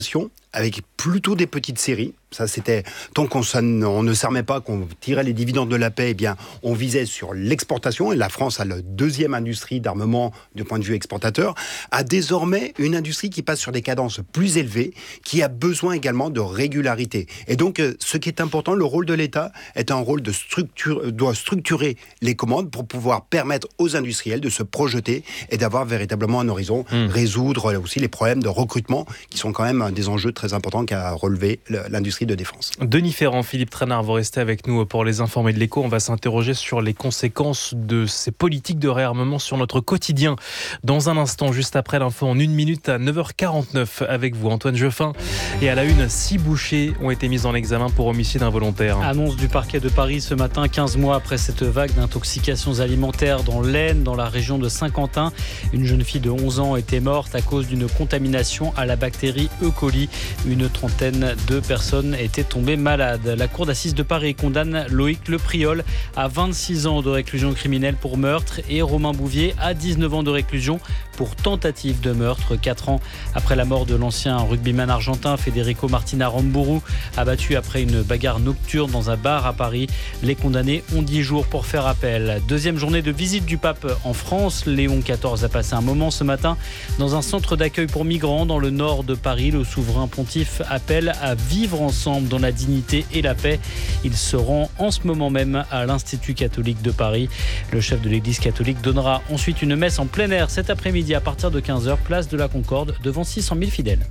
avec plutôt des petites séries. Ça, c'était tant on ne s'armait pas, qu'on tirait les dividendes de la paix, eh bien, on visait sur l'exportation. Et la France a la deuxième industrie d'armement du point de vue exportateur, a désormais une industrie qui passe sur des cadences plus élevées, qui a besoin également de régularité. Et donc, ce qui est important, le rôle de l'État est un rôle doit structurer les commandes pour pouvoir permettre aux industriels de se projeter et d'avoir véritablement un horizon, résoudre aussi les problèmes de recrutement qui sont quand même des enjeux très importants qu'a relevé l'industrie de défense. Denis Ferrand, Philippe Trainard, vous restez avec nous pour les informés de l'Écho. On va s'interroger sur les conséquences de ces politiques de réarmement sur notre quotidien. Dans un instant, juste après l'info en 1 minute à 9h49 avec vous, Antoine Jeuffin. Et à la une, 6 bouchers ont été mis en examen pour homicide involontaire. Annonce du parquet de Paris ce matin, 15 mois après cette vague d'intoxications alimentaires dans l'Aisne, dans la région de Saint-Quentin. Une jeune fille de 11 ans était morte à cause d'une contamination à la bactérie E. coli. Une trentaine de personnes étaient tombées malades. La cour d'assises de Paris condamne Loïc Lepriol à 26 ans de réclusion criminelle pour meurtre et Romain Bouvier à 19 ans de réclusion pour tentative de meurtre. 4 ans après la mort de l'ancien rugbyman argentin Federico Martin Aramburu, abattu après une bagarre nocturne dans un bar à Paris. Les condamnés ont 10 jours pour faire appel. Deuxième journée de visite du pape en France. Léon XIV a passé un moment ce matin dans un centre d'accueil pour migrants dans le nord de Paris. Le souverain pontife appelle à vivre ensemble dans la dignité et la paix. Il se rend en ce moment même à l'Institut catholique de Paris. Le chef de l'Église catholique donnera ensuite une messe en plein air cet après-midi à partir de 15h, place de la Concorde, devant 600 000 fidèles.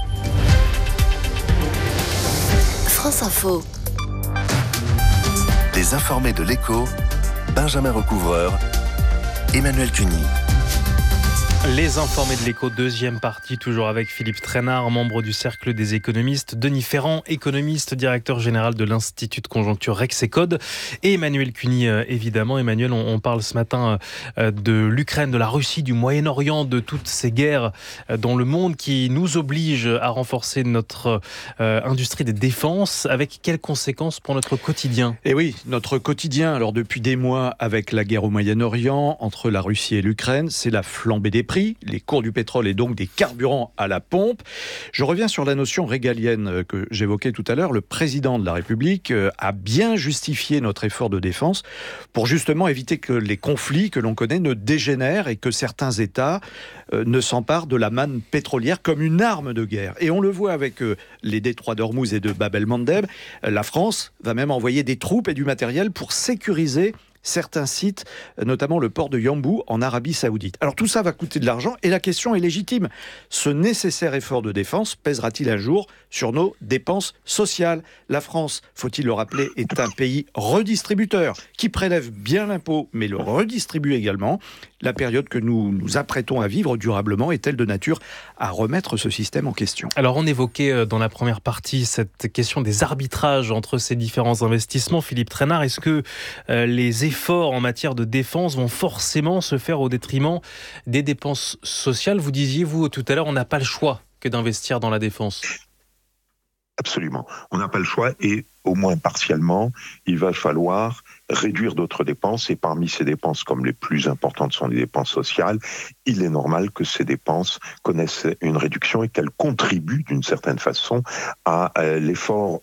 France Info. Les informés de l'Écho, Benjamin Recouvreur, Emmanuel Cuny. Les informés de l'Écho, deuxième partie, toujours avec Philippe Trainard, membre du Cercle des économistes, Denis Ferrand, économiste, directeur général de l'Institut de conjoncture Rexecode, et Emmanuel Cuny, évidemment. Emmanuel, on parle ce matin de l'Ukraine, de la Russie, du Moyen-Orient, de toutes ces guerres dans le monde qui nous obligent à renforcer notre industrie de défense. Avec quelles conséquences pour notre quotidien ? Eh oui, notre quotidien, alors depuis des mois, avec la guerre au Moyen-Orient, entre la Russie et l'Ukraine, c'est la flambée des prix, les cours du pétrole et donc des carburants à la pompe. Je reviens sur la notion régalienne que j'évoquais tout à l'heure. Le président de la République a bien justifié notre effort de défense pour justement éviter que les conflits que l'on connaît ne dégénèrent et que certains États ne s'emparent de la manne pétrolière comme une arme de guerre. Et on le voit avec les détroits d'Ormuz et de Bab el-Mandeb. La France va même envoyer des troupes et du matériel pour sécuriser certains sites, notamment le port de Yanbu en Arabie Saoudite. Alors tout ça va coûter de l'argent et la question est légitime. Ce nécessaire effort de défense pèsera-t-il un jour sur nos dépenses sociales ? La France, faut-il le rappeler, est un pays redistributeur qui prélève bien l'impôt mais le redistribue également. La période que nous nous apprêtons à vivre durablement est-elle de nature à remettre ce système en question ? Alors on évoquait dans la première partie cette question des arbitrages entre ces différents investissements. Philippe Trainard, est-ce que les efforts en matière de défense vont forcément se faire au détriment des dépenses sociales ? Vous disiez, vous, tout à l'heure, on n'a pas le choix que d'investir dans la défense. Absolument. On n'a pas le choix et au moins partiellement, il va falloir réduire d'autres dépenses et parmi ces dépenses, comme les plus importantes sont les dépenses sociales, il est normal que ces dépenses connaissent une réduction et qu'elles contribuent d'une certaine façon à l'effort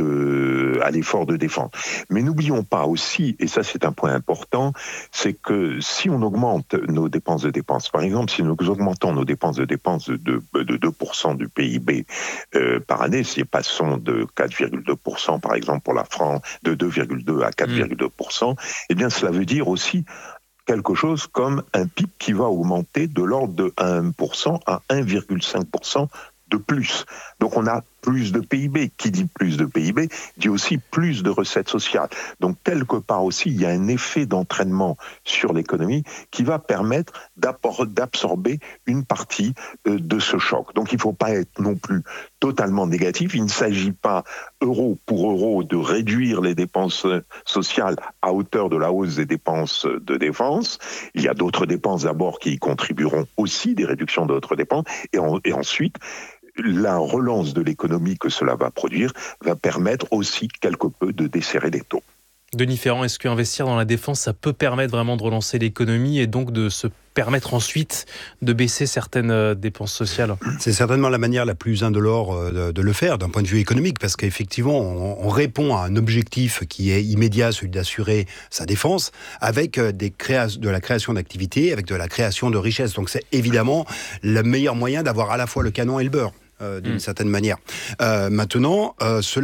de défense. Mais n'oublions pas aussi, et ça c'est un point important, c'est que si on augmente nos dépenses de dépenses, par exemple si nous augmentons nos dépenses de 2% du PIB par année, si nous passons de 4,2% par exemple pour la France, de 2,2 à 4,2%, eh bien cela veut dire aussi quelque chose comme un PIB qui va augmenter de l'ordre de 1% à 1,5% de plus. Donc on a plus de PIB. Qui dit plus de PIB dit aussi plus de recettes sociales. Donc quelque part aussi, il y a un effet d'entraînement sur l'économie qui va permettre d'absorber une partie de ce choc. Donc il ne faut pas être non plus totalement négatif. Il ne s'agit pas euro pour euro de réduire les dépenses sociales à hauteur de la hausse des dépenses de défense. Il y a d'autres dépenses d'abord qui y contribueront aussi, des réductions d'autres dépenses. Et ensuite, la relance de l'économie que cela va produire va permettre aussi quelque peu de desserrer les taux. Denis Ferrand, est-ce qu'investir dans la défense, ça peut permettre vraiment de relancer l'économie et donc de se permettre ensuite de baisser certaines dépenses sociales? C'est certainement la manière la plus indolore de le faire d'un point de vue économique, parce qu'effectivement, on répond à un objectif qui est immédiat, celui d'assurer sa défense, avec de la création d'activités, avec de la création de richesses. Donc c'est évidemment le meilleur moyen d'avoir à la fois le canon et le beurre. D'une certaine manière. Maintenant,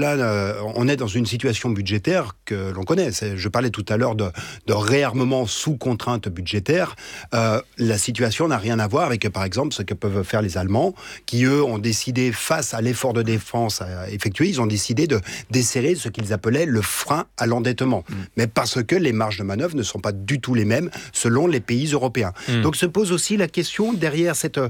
on est dans une situation budgétaire que l'on connaît. Je parlais tout à l'heure de réarmement sous contrainte budgétaire. La situation n'a rien à voir avec, par exemple, ce que peuvent faire les Allemands, qui, eux, ont décidé, face à l'effort de défense effectué, ils ont décidé de desserrer ce qu'ils appelaient le frein à l'endettement. Mais parce que les marges de manœuvre ne sont pas du tout les mêmes selon les pays européens. Donc se pose aussi la question, derrière cette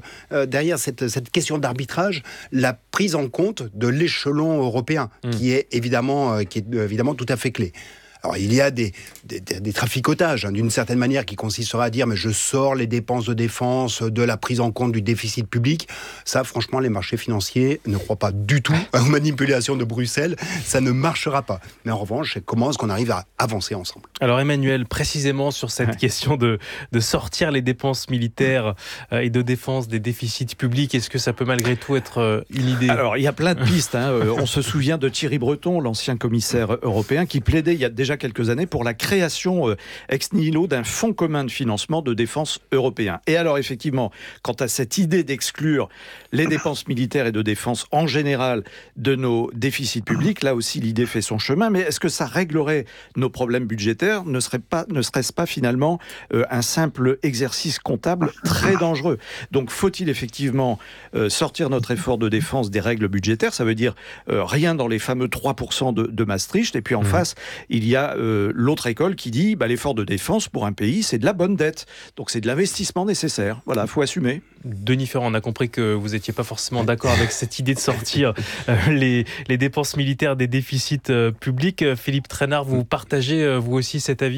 question d'arbitrage, la prise en compte de l'échelon européen, qui est évidemment tout à fait clé. Alors, il y a des traficotages, d'une certaine manière, qui consistera à dire mais je sors les dépenses de défense de la prise en compte du déficit public. Ça, franchement, les marchés financiers ne croient pas du tout aux manipulations de Bruxelles. Ça ne marchera pas. Mais en revanche, comment est-ce qu'on arrive à avancer ensemble ? Alors Emmanuel, précisément sur cette question de sortir les dépenses militaires et de défense des déficits publics, est-ce que ça peut malgré tout être une idée ? Alors, il y a plein de pistes. On se souvient de Thierry Breton, l'ancien commissaire européen, qui plaidait il y a déjà quelques années pour la création ex nihilo d'un fonds commun de financement de défense européen. Et alors effectivement, quant à cette idée d'exclure les dépenses militaires et de défense en général de nos déficits publics, là aussi l'idée fait son chemin, mais est-ce que ça réglerait nos problèmes budgétaires ? Ne serait-ce pas finalement un simple exercice comptable très dangereux ? Donc faut-il effectivement sortir notre effort de défense des règles budgétaires ? Ça veut dire rien dans les fameux 3% de Maastricht, et puis en face, il y a l'autre école qui dit l'effort de défense pour un pays, c'est de la bonne dette. Donc c'est de l'investissement nécessaire. Voilà, il faut assumer. Denis Ferrand, on a compris que vous n'étiez pas forcément d'accord avec cette idée de sortir les dépenses militaires des déficits publics. Philippe Trainard, vous partagez vous aussi cet avis ?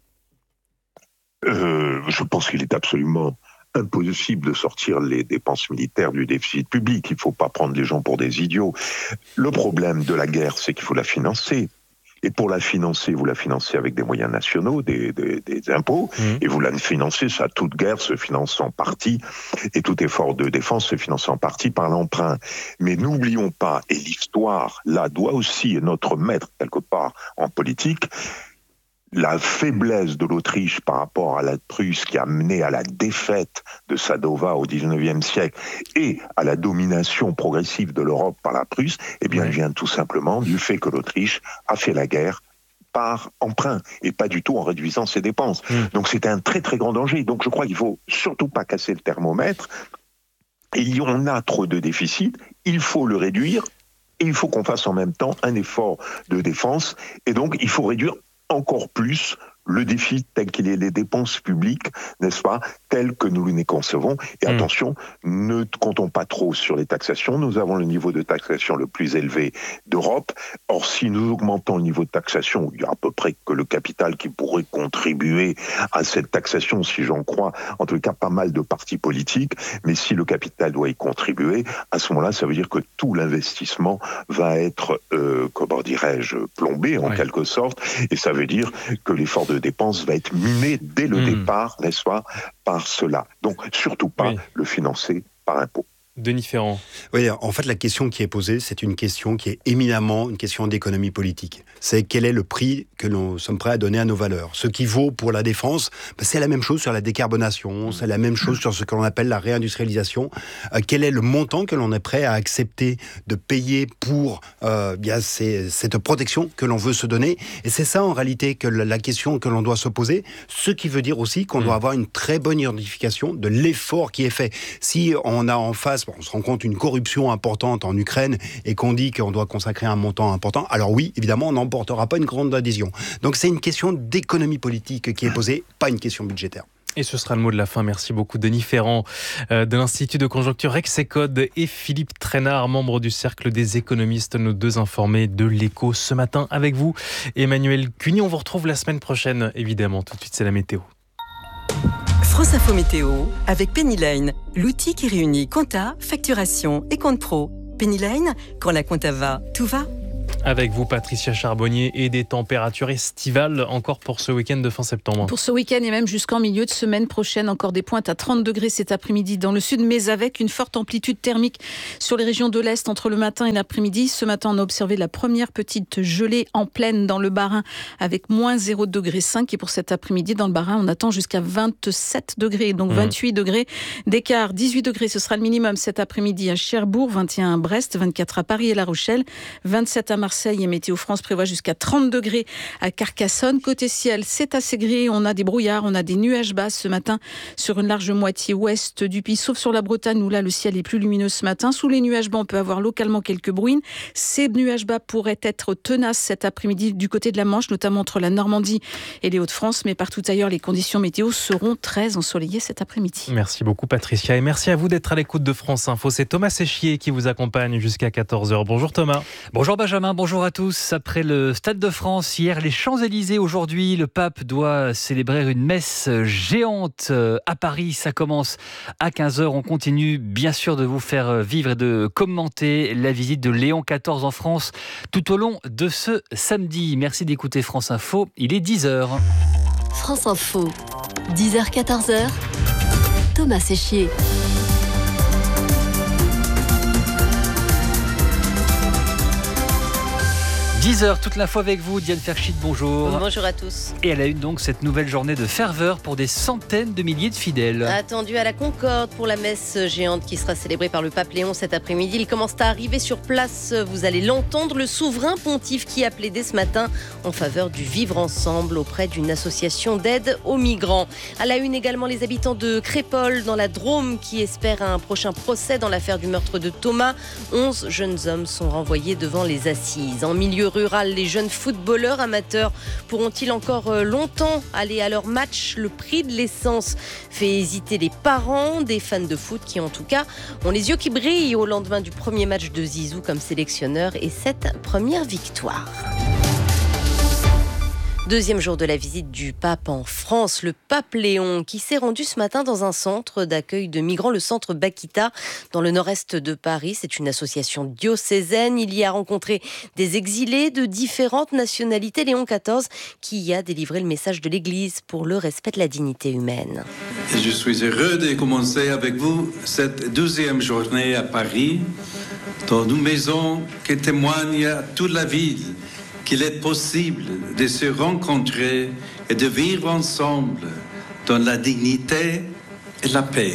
Je pense qu'il est absolument impossible de sortir les dépenses militaires du déficit public. Il ne faut pas prendre les gens pour des idiots. Le problème de la guerre, c'est qu'il faut la financer. Et pour la financer, vous la financez avec des moyens nationaux, des impôts, et vous la financez, ça, toute guerre se finance en partie, et tout effort de défense se finance en partie par l'emprunt. Mais n'oublions pas, et l'histoire, là, doit aussi être notre maître, quelque part, en politique, la faiblesse de l'Autriche par rapport à la Prusse qui a mené à la défaite de Sadova au XIXe siècle et à la domination progressive de l'Europe par la Prusse, elle vient tout simplement du fait que l'Autriche a fait la guerre par emprunt et pas du tout en réduisant ses dépenses. Donc c'était un très très grand danger. Donc je crois qu'il faut surtout pas casser le thermomètre. On a trop de déficit, il faut le réduire et il faut qu'on fasse en même temps un effort de défense. Et donc il faut réduire encore plus le déficit tel qu'il est, les dépenses publiques, n'est-ce pas, telles que nous les concevons. Et attention, ne comptons pas trop sur les taxations. Nous avons le niveau de taxation le plus élevé d'Europe. Or, si nous augmentons le niveau de taxation, il y a à peu près que le capital qui pourrait contribuer à cette taxation, si j'en crois, en tout cas pas mal de partis politiques. Mais si le capital doit y contribuer, à ce moment-là, ça veut dire que tout l'investissement va être, plombé en quelque sorte. Et ça veut dire que l'effort de dépenses va être miné dès le départ, n'est-ce pas, par cela. Donc, surtout pas le financer par impôt. Denis Ferrand. Oui, en fait, la question qui est posée, c'est une question qui est éminemment une question d'économie politique. C'est quel est le prix que nous sommes prêts à donner à nos valeurs. Ce qui vaut pour la défense, c'est la même chose sur la décarbonation, c'est la même chose sur ce que l'on appelle la réindustrialisation. Quel est le montant que l'on est prêt à accepter de payer pour cette protection que l'on veut se donner. Et c'est ça, en réalité, que la question que l'on doit se poser. Ce qui veut dire aussi qu'on doit avoir une très bonne identification de l'effort qui est fait. Si on a en face, on se rend compte une corruption importante en Ukraine et qu'on dit qu'on doit consacrer un montant important, alors oui, évidemment, on n'emportera pas une grande adhésion. Donc c'est une question d'économie politique qui est posée, pas une question budgétaire. Et ce sera le mot de la fin. Merci beaucoup Denis Ferrand de l'Institut de conjoncture Rexecode et Philippe Trainard, membre du Cercle des économistes, nos deux informés de l'Écho ce matin avec vous. Emmanuel Cuny, on vous retrouve la semaine prochaine, évidemment. Tout de suite, c'est la météo. France Info Météo avec Pennyline, l'outil qui réunit compta, facturation et compte pro. Pennyline, quand la compta va, tout va. Avec vous, Patricia Charbonnier, et des températures estivales encore pour ce week-end de fin septembre. Pour ce week-end et même jusqu'en milieu de semaine prochaine, encore des pointes à 30 degrés cet après-midi dans le sud, mais avec une forte amplitude thermique sur les régions de l'Est entre le matin et l'après-midi. Ce matin, on a observé la première petite gelée en plaine dans le Bas-Rhin avec moins 0,5 degré. Et pour cet après-midi, dans le Bas-Rhin, on attend jusqu'à 27 degrés, donc 28 degrés d'écart. 18 degrés, ce sera le minimum cet après-midi à Cherbourg, 21 à Brest, 24 à Paris et La Rochelle, 27 à Marseille et Météo France prévoit jusqu'à 30 degrés à Carcassonne. Côté ciel, c'est assez gris, on a des brouillards, on a des nuages bas ce matin sur une large moitié ouest du pays, sauf sur la Bretagne où là le ciel est plus lumineux ce matin. Sous les nuages bas, on peut avoir localement quelques bruines. Ces nuages bas pourraient être tenaces cet après-midi du côté de la Manche, notamment entre la Normandie et les Hauts-de-France, mais partout ailleurs, les conditions météo seront très ensoleillées cet après-midi. Merci beaucoup Patricia et merci à vous d'être à l'écoute de France Info. C'est Thomas Séchier qui vous accompagne jusqu'à 14h. Bonjour Thomas. Bonjour Benjamin, bonjour à tous. Après le Stade de France, hier les Champs-Élysées, aujourd'hui le pape doit célébrer une messe géante à Paris. Ça commence à 15h. On continue bien sûr de vous faire vivre et de commenter la visite de Léon XIV en France tout au long de ce samedi. Merci d'écouter France Info, il est 10h. France Info, 10h-14h, Thomas Séchier. 10h, toute l'info avec vous, Diane Ferchit, bonjour. Bonjour à tous. Et elle a eu donc cette nouvelle journée de ferveur pour des centaines de milliers de fidèles. Attendu à la Concorde pour la messe géante qui sera célébrée par le pape Léon cet après-midi. Il commence à arriver sur place, vous allez l'entendre, le souverain pontife qui a plaidé ce matin en faveur du vivre ensemble auprès d'une association d'aide aux migrants. À la une également les habitants de Crépol dans la Drôme qui espèrent un prochain procès dans l'affaire du meurtre de Thomas. 11 jeunes hommes sont renvoyés devant les assises. En milieu rural, les jeunes footballeurs amateurs pourront-ils encore longtemps aller à leur match? Le prix de l'essence fait hésiter les parents des fans de foot qui en tout cas ont les yeux qui brillent au lendemain du premier match de Zizou comme sélectionneur et cette première victoire. Deuxième jour de la visite du pape en France, le pape Léon qui s'est rendu ce matin dans un centre d'accueil de migrants, le centre Bakita, dans le nord-est de Paris. C'est une association diocésaine. Il y a rencontré des exilés de différentes nationalités. Léon XIV qui y a délivré le message de l'Église pour le respect de la dignité humaine. Et je suis heureux de commencer avec vous cette 12e journée à Paris, dans une maison qui témoigne à toute la ville qu'il est possible de se rencontrer et de vivre ensemble dans la dignité et la paix.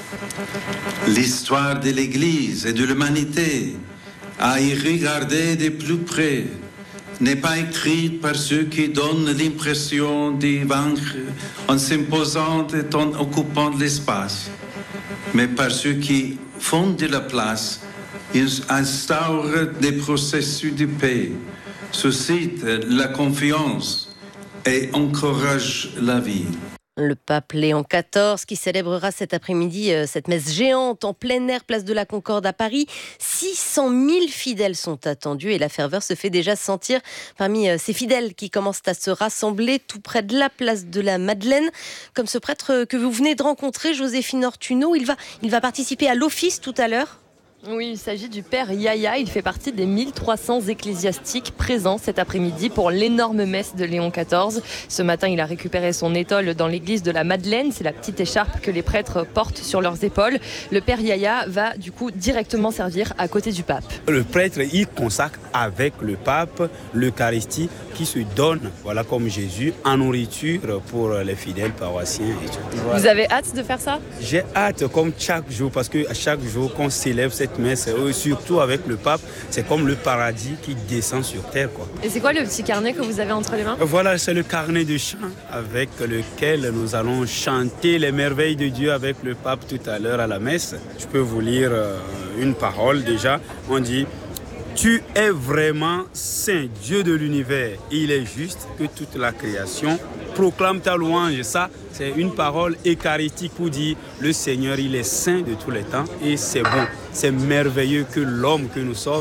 L'histoire de l'Église et de l'humanité, à y regarder de plus près, n'est pas écrite par ceux qui donnent l'impression d'y vaincre en s'imposant et en occupant de l'espace, mais par ceux qui font de la place, ils instaurent des processus de paix, suscite la confiance et encourage la vie. Le pape Léon XIV qui célébrera cet après-midi cette messe géante en plein air, place de la Concorde à Paris. 600 000 fidèles sont attendus et la ferveur se fait déjà sentir parmi ces fidèles qui commencent à se rassembler tout près de la place de la Madeleine. Comme ce prêtre que vous venez de rencontrer, Joséphine Ortuno, il va participer à l'office tout à l'heure. Oui, il s'agit du père Yaya. Il fait partie des 1300 ecclésiastiques présents cet après-midi pour l'énorme messe de Léon XIV. Ce matin, il a récupéré son étole dans l'église de la Madeleine. C'est la petite écharpe que les prêtres portent sur leurs épaules. Le père Yaya va du coup directement servir à côté du pape. Le prêtre, il consacre avec le pape l'Eucharistie qui se donne, voilà comme Jésus, en nourriture pour les fidèles paroissiens. Et tout. Voilà. Vous avez hâte de faire ça? J'ai hâte comme chaque jour, parce qu'à chaque jour qu'on célèbre cette messe, surtout avec le pape, c'est comme le paradis qui descend sur terre, quoi. Et c'est quoi le petit carnet que vous avez entre les mains? Voilà, c'est le carnet de chant avec lequel nous allons chanter les merveilles de Dieu avec le pape tout à l'heure à la messe. Je peux vous lire une parole déjà. On dit: tu es vraiment saint, Dieu de l'univers. Il est juste que toute la création proclame ta louange. Ça, c'est une parole eucharistique pour dire le Seigneur, il est saint de tous les temps et c'est bon. C'est merveilleux que l'homme que nous sommes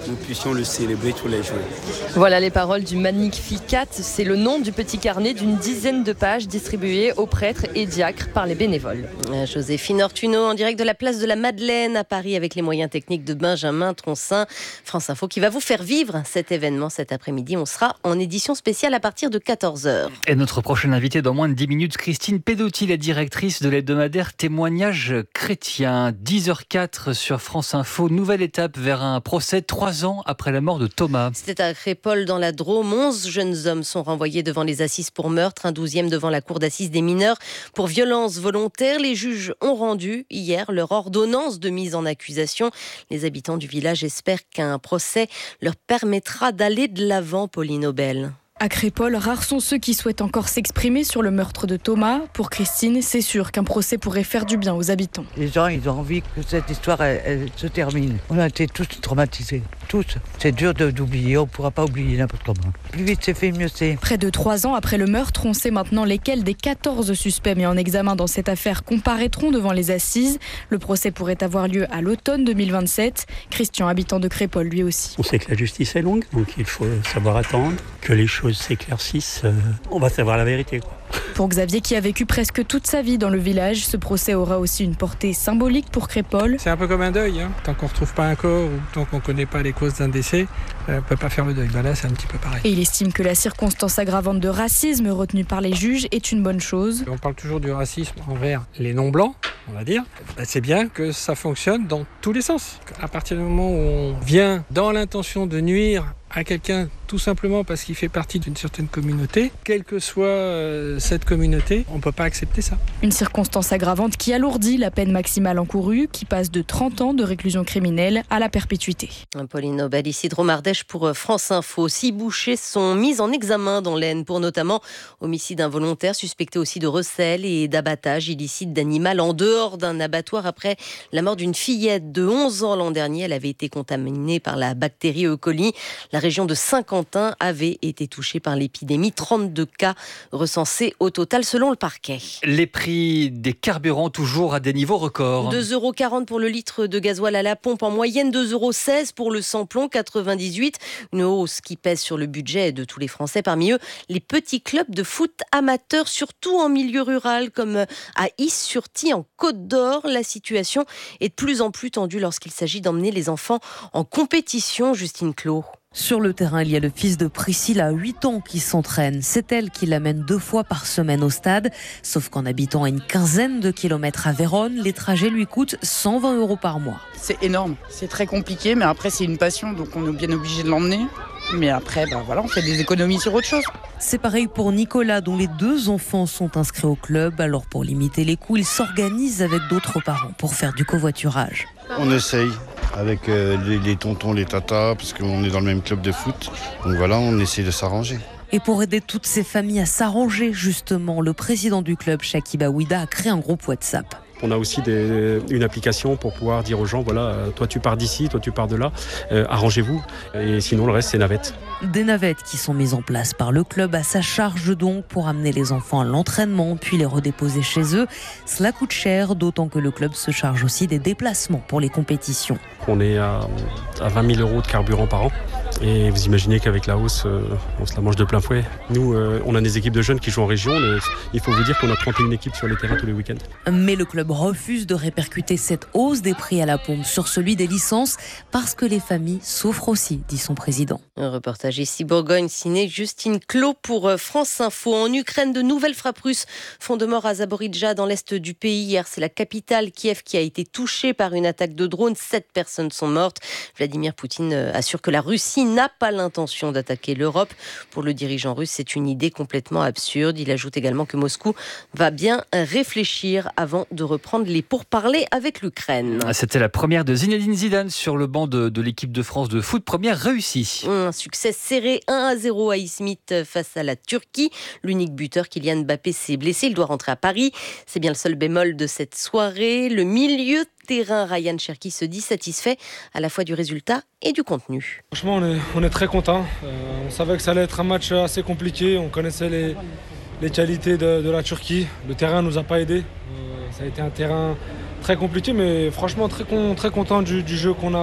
nous puissions le célébrer tous les jours. Voilà les paroles du Magnificat. C'est le nom du petit carnet d'une dizaine de pages distribuées aux prêtres et diacres par les bénévoles. Joséphine Ortuno en direct de la place de la Madeleine à Paris avec les moyens techniques de Benjamin Troncin. France Info qui va vous faire vivre cet événement cet après-midi. On sera en édition spéciale à partir de 14h. Et notre prochaine invitée dans moins de 10 minutes, Christine Pedotti, la directrice de l'hebdomadaire Témoignages chrétiens. 10h04 sur France Info. Nouvelle étape vers un procès 3 ans après la mort de Thomas. C'était à Crépol dans la Drôme. 11 jeunes hommes sont renvoyés devant les assises pour meurtre, un 12e devant la cour d'assises des mineurs pour violence volontaire. Les juges ont rendu hier leur ordonnance de mise en accusation. Les habitants du village espèrent qu'un procès leur permettra d'aller de l'avant, Pauline Aubel. À Crépol, rares sont ceux qui souhaitent encore s'exprimer sur le meurtre de Thomas. Pour Christine, c'est sûr qu'un procès pourrait faire du bien aux habitants. Les gens, ils ont envie que cette histoire elle se termine. On a été tous traumatisés, tous. C'est dur d'oublier, on ne pourra pas oublier n'importe comment. Plus vite c'est fait, mieux c'est. Près de 3 ans après le meurtre, on sait maintenant lesquels des 14 suspects mis en examen dans cette affaire comparaîtront devant les assises. Le procès pourrait avoir lieu à l'automne 2027. Christian, habitant de Crépol, lui aussi. On sait que la justice est longue, donc il faut savoir attendre que les choses s'éclaircissent. On va savoir la vérité, quoi. Pour Xavier, qui a vécu presque toute sa vie dans le village, ce procès aura aussi une portée symbolique pour Crépol. C'est un peu comme un deuil. Tant qu'on ne retrouve pas un corps ou tant qu'on ne connaît pas les causes d'un décès, on ne peut pas faire le deuil. Là, c'est un petit peu pareil. Et il estime que la circonstance aggravante de racisme retenue par les juges est une bonne chose. On parle toujours du racisme envers les non-blancs, on va dire. C'est bien que ça fonctionne dans tous les sens. À partir du moment où on vient dans l'intention de nuire à quelqu'un tout simplement parce qu'il fait partie d'une certaine communauté, quelle que soit cette communauté, on ne peut pas accepter ça. Une circonstance aggravante qui alourdit la peine maximale encourue, qui passe de 30 ans de réclusion criminelle à la perpétuité. Pauline Aubel, ici de Romardèche pour France Info. 6 bouchers sont mis en examen dans l'Aisne pour notamment homicide involontaire, suspecté aussi de recel et d'abattage illicite d'animal en dehors d'un abattoir après la mort d'une fillette de 11 ans l'an dernier. Elle avait été contaminée par la bactérie E. coli. La région de Saint-Quentin avait été touchée par l'épidémie. 32 cas recensés au total selon le parquet. Les prix des carburants toujours à des niveaux records. 2,40 € pour le litre de gasoil à la pompe, en moyenne 2,16 € pour le samplon 98. Une hausse qui pèse sur le budget de tous les Français. Parmi eux, les petits clubs de foot amateurs, surtout en milieu rural comme à Is-sur-Tille en Côte d'Or. La situation est de plus en plus tendue lorsqu'il s'agit d'emmener les enfants en compétition. Justine Clos. Sur le terrain, il y a le fils de Priscilla, à 8 ans, qui s'entraîne. C'est elle qui l'amène 2 fois par semaine au stade. Sauf qu'en habitant à une quinzaine de kilomètres à Vérone, les trajets lui coûtent 120 € par mois. C'est énorme, c'est très compliqué, mais après c'est une passion, donc on est bien obligé de l'emmener. Mais après, voilà, on fait des économies sur autre chose. C'est pareil pour Nicolas, dont les 2 enfants sont inscrits au club. Alors pour limiter les coûts, il s'organise avec d'autres parents pour faire du covoiturage. On essaye avec les tontons, les tatas, parce qu'on est dans le même club de foot. Donc voilà, on essaye de s'arranger. Et pour aider toutes ces familles à s'arranger, justement, le président du club, Shakib Aouida, a créé un groupe WhatsApp. On a aussi une application pour pouvoir dire aux gens, voilà, toi tu pars d'ici, toi tu pars de là, arrangez-vous. Et sinon le reste c'est navettes. Des navettes qui sont mises en place par le club à sa charge donc pour amener les enfants à l'entraînement puis les redéposer chez eux. Cela coûte cher, d'autant que le club se charge aussi des déplacements pour les compétitions. On est à 20 000 € de carburant par an. Et vous imaginez qu'avec la hausse, on se la mange de plein fouet. Nous, on a des équipes de jeunes qui jouent en région. Il faut vous dire qu'on a 31 équipes sur les terrains tous les week-ends. Mais le club refuse de répercuter cette hausse des prix à la pompe sur celui des licences parce que les familles souffrent aussi, dit son président. Un reportage ici Bourgogne signé Justine Clos pour France Info. En Ukraine, de nouvelles frappes russes font de mort à Zaporijjia dans l'est du pays. Hier, c'est la capitale Kiev qui a été touchée par une attaque de drone. 7 personnes sont mortes. Vladimir Poutine assure que la Russie n'a pas l'intention d'attaquer l'Europe. Pour le dirigeant russe, c'est une idée complètement absurde. Il ajoute également que Moscou va bien réfléchir avant de reprendre les pourparlers avec l'Ukraine. C'était la première de Zinedine Zidane sur le banc de l'équipe de France de foot. Première réussie. Un succès serré 1-0 à Izmit face à la Turquie. L'unique buteur, Kylian Mbappé, s'est blessé. Il doit rentrer à Paris. C'est bien le seul bémol de cette soirée. Le milieu terrain, Ryan Cherki, se dit satisfait à la fois du résultat et du contenu. Franchement, on est très content. On savait que ça allait être un match assez compliqué. On connaissait les qualités de la Turquie. Le terrain ne nous a pas aidés. Ça a été un terrain très compliqué, mais franchement très content du jeu qu'on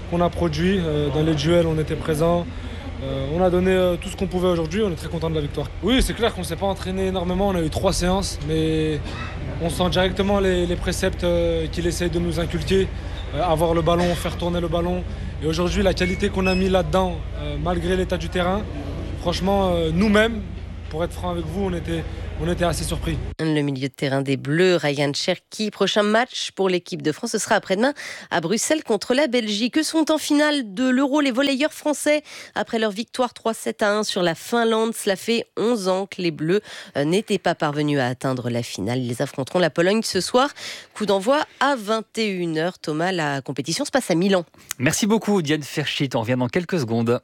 qu'on a produit. Dans les duels, on était présents. On a donné tout ce qu'on pouvait aujourd'hui, on est très content de la victoire. Oui, c'est clair qu'on ne s'est pas entraîné énormément, on a eu 3 séances, mais on sent directement les préceptes qu'il essaye de nous inculquer. Avoir le ballon, faire tourner le ballon. Et aujourd'hui, la qualité qu'on a mis là-dedans, malgré l'état du terrain, franchement, nous-mêmes, pour être franc avec vous, on était assez surpris. Le milieu de terrain des Bleus, Ryan Cherki. Prochain match pour l'équipe de France, ce sera après-demain à Bruxelles contre la Belgique. Eux sont en finale de l'Euro, les volleyeurs français. Après leur victoire 3-7-1 sur la Finlande, cela fait 11 ans que les Bleus n'étaient pas parvenus à atteindre la finale. Ils affronteront la Pologne ce soir. Coup d'envoi à 21h. Thomas, la compétition se passe à Milan. Merci beaucoup Diane Ferschit, on revient dans quelques secondes.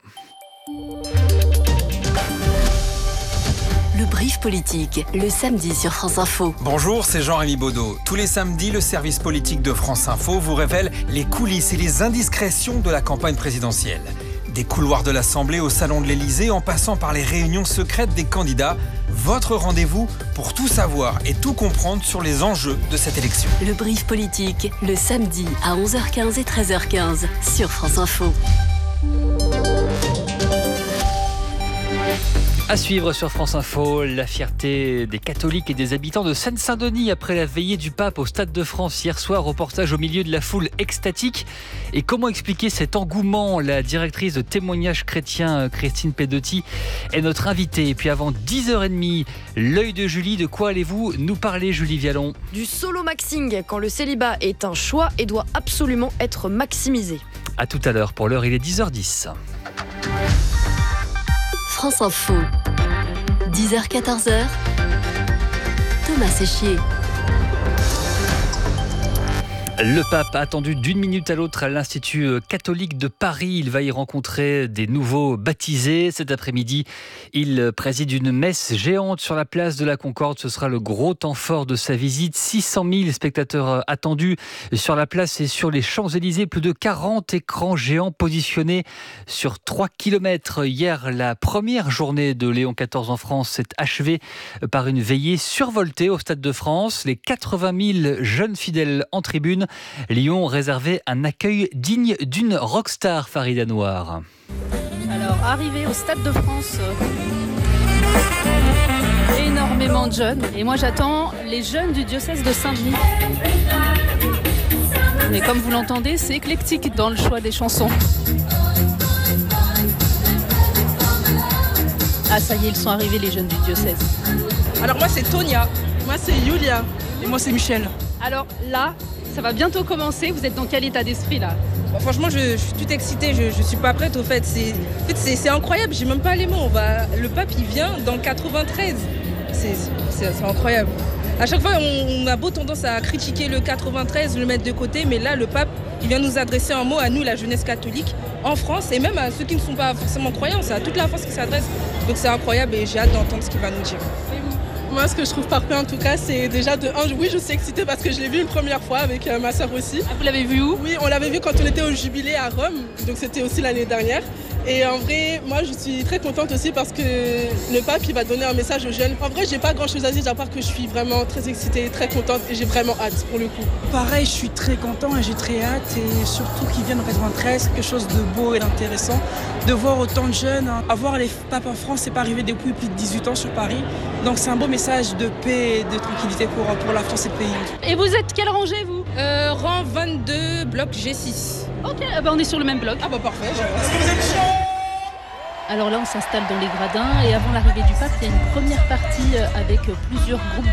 Le brief politique, le samedi sur France Info. Bonjour, c'est Jean-Rémy Baudot. Tous les samedis, le service politique de France Info vous révèle les coulisses et les indiscrétions de la campagne présidentielle. Des couloirs de l'Assemblée au salon de l'Élysée, en passant par les réunions secrètes des candidats, votre rendez-vous pour tout savoir et tout comprendre sur les enjeux de cette élection. Le brief politique, le samedi à 11h15 et 13h15 sur France Info. À suivre sur France Info, la fierté des catholiques et des habitants de Seine-Saint-Denis après la veillée du pape au Stade de France hier soir, reportage au milieu de la foule extatique. Et comment expliquer cet engouement? La directrice de Témoignages chrétiens, Christine Pedotti, est notre invitée. Et puis avant 10h30, l'œil de Julie, de quoi allez-vous nous parler, Julie Vialon? Du solo-maxing, quand le célibat est un choix et doit absolument être maximisé. À tout à l'heure, pour l'heure il est 10h10. France Info, 10h-14h, Thomas Séchier. Le pape attendu d'une minute à l'autre à l'Institut catholique de Paris. Il va y rencontrer des nouveaux baptisés. Cet après-midi, il préside une messe géante sur la place de la Concorde. Ce sera le gros temps fort de sa visite. 600 000 spectateurs attendus sur la place et sur les Champs-Élysées. Plus de 40 écrans géants positionnés sur 3 km. Hier, la première journée de Léon XIV en France s'est achevée par une veillée survoltée au Stade de France. Les 80 000 jeunes fidèles en tribune. Lyon réservait un accueil digne d'une rockstar, Farida Noir. Alors, arrivé au Stade de France, énormément de jeunes. Et moi, j'attends les jeunes du diocèse de Saint-Denis. Mais comme vous l'entendez, c'est éclectique dans le choix des chansons. Ah, ça y est, ils sont arrivés, les jeunes du diocèse. Alors moi, c'est Tonia, moi, c'est Yulia, et moi, c'est Michel. Alors là, ça va bientôt commencer. Vous êtes dans quel état d'esprit là? Franchement, je suis toute excitée. Je suis pas prête au fait. C'est incroyable. J'ai même pas les mots. Le pape, il vient dans le 93. C'est incroyable. À chaque fois, on a beau tendance à critiquer le 93, le mettre de côté, mais là, le pape, il vient nous adresser un mot à nous, la jeunesse catholique, en France, et même à ceux qui ne sont pas forcément croyants. C'est à toute la France qui s'adresse. Donc c'est incroyable et j'ai hâte d'entendre ce qu'il va nous dire. Moi, ce que je trouve parfait en tout cas, c'est déjà oui, je suis excitée parce que je l'ai vu une première fois avec ma soeur aussi. Ah, vous l'avez vu où? Oui, on l'avait vu quand on était au Jubilé à Rome, donc c'était aussi l'année dernière. Et en vrai, moi, je suis très contente aussi parce que le pape, il va donner un message aux jeunes. En vrai, j'ai pas grand-chose à dire, à part que je suis vraiment très excitée, très contente et j'ai vraiment hâte pour le coup. Pareil, je suis très content et j'ai très hâte et surtout qu'ils viennent en 93, quelque chose de beau et d'intéressant. De voir autant de jeunes, avoir les papes en France, c'est pas arrivé depuis plus de 18 ans sur Paris. Donc c'est un beau message de paix et de tranquillité pour la France et le pays. Et vous êtes quelle rangée, vous? Rang 22, bloc G6. Ok, on est sur le même bloc. Ah bah parfait. Alors là, on s'installe dans les gradins et avant l'arrivée du pape, il y a une première partie avec plusieurs groupes